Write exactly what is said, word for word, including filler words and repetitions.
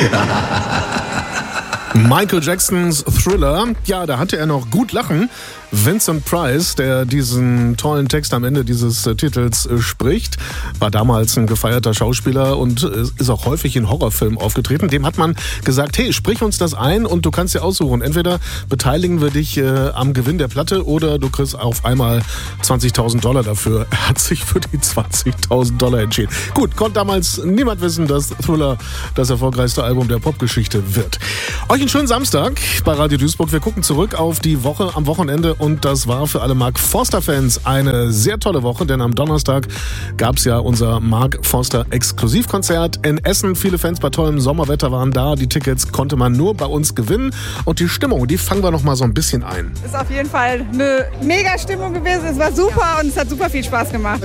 Michael Jacksons Thriller, ja, da hatte er noch gut lachen. Vincent Price, der diesen tollen Text am Ende dieses äh, Titels äh, spricht, war damals ein gefeierter Schauspieler und äh, ist auch häufig in Horrorfilmen aufgetreten. Dem hat man gesagt, hey, sprich uns das ein und du kannst dir aussuchen. Entweder beteiligen wir dich äh, am Gewinn der Platte oder du kriegst auf einmal zwanzigtausend Dollar dafür. Er hat sich für die zwanzigtausend Dollar entschieden. Gut, konnte damals niemand wissen, dass Thriller das erfolgreichste Album der Popgeschichte wird. Euch einen schönen Samstag bei Radio Duisburg. Wir gucken zurück auf die Woche am Wochenende. Und das war für alle Mark Forster-Fans eine sehr tolle Woche, denn am Donnerstag gab es ja unser Mark Forster-Exklusivkonzert in Essen. Viele Fans bei tollem Sommerwetter waren da. Die Tickets konnte man nur bei uns gewinnen. Und die Stimmung, die fangen wir noch mal so ein bisschen ein. Es ist auf jeden Fall eine mega Stimmung gewesen. Es war super und es hat super viel Spaß gemacht.